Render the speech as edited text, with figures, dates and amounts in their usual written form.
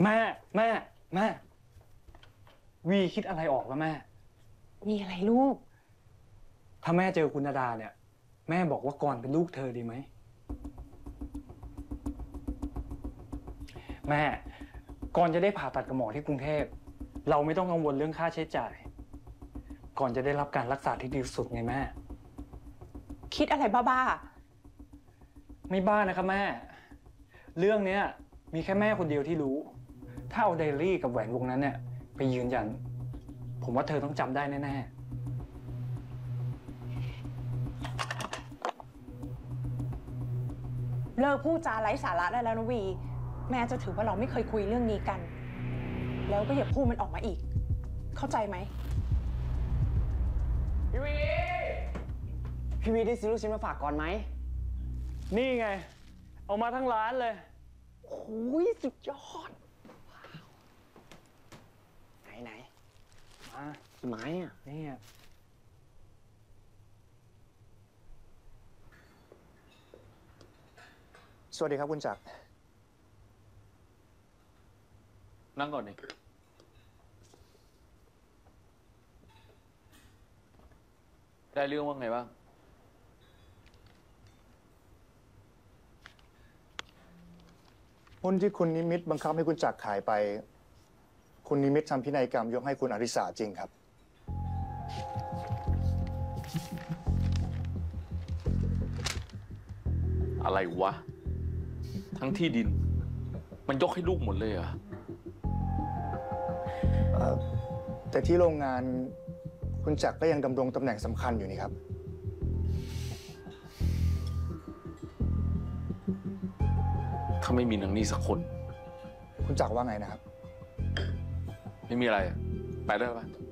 แม่แม่แม่วีคิดอะไรออกแล้วแม่มีอะไรลูกถ้าแม่เจอคุณนาดาเนี่ยแม่บอกว่ากรเป็นลูกเธอดีไหมแม่ก่อนจะได้ผ่าตัดกับหมอที่กรุงเทพเราไม่ต้องกังวลเรื่องค่าใช้จ่ายก่อนจะได้รับการรักษาที่ดีที่สุดไงแม่คิดอะไรบ้าไม่บ้านะครับแม่เรื่องเนี้ยมีแค่แม่คนเดียวที่รู้ถ้าเอาไดอารี่กับแหวนวงนั้นเนี่ยไปยืนยันผมว่าเธอต้องจำได้แน่ๆเลิกพูดจาไร้สาระได้แล้วนะวีแม่จะถือว่าเราไม่เคยคุยเรื่องนี้กันแล้วก็อย่าพูดมันออกมาอีกเข้าใจไหมพี่วีได้ซื้อลูกชิ้นมาฝากก่อนไหมนี่ไงเอามาทั้งร้านเลยโอ้ยสุดยอดไหนมากี่ไม้อ่ะนี่สวัสดีครับคุณจักรนั่งก่อนนี่ได้เรื่องว่าไงบ้างหุ้นที่คุณนิมิตบังคับให้คุณจักรขายไปคุณนิมิตทำพินัยกรรมยกให้คุณอริสาจริงครับอะไรวะทั้งที่ดินมันยกให้ลูกหมดเลยเหรอแต่ที่โรงงานคุณจักรก็ยังดำรงตำแหน่งสำคัญอยู่นี่ครับถ้าไม่มีนางนี่สักคนคุณจักรว่าไงนะครับไม่มีอะไรไปได้ปะ